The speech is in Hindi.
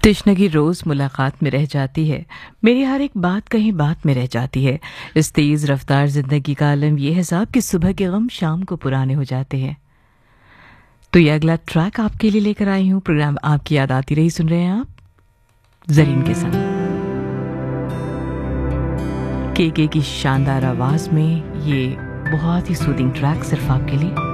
तृष्णा रोज मुलाकात में रह जाती है। मेरी हर एक बात कहीं बात में रह जाती है। इस तेज रफ्तार जिंदगी का आलम यह है साहब कि सुबह के गम शाम को पुराने हो जाते हैं। तो ये अगला ट्रैक आपके लिए लेकर आई हूँ। प्रोग्राम आपकी याद आती रही सुन रहे हैं आप जरीन के साथ। के की शानदार आवाज में ये बहुत ही सूदिंग ट्रैक सिर्फ आपके लिए।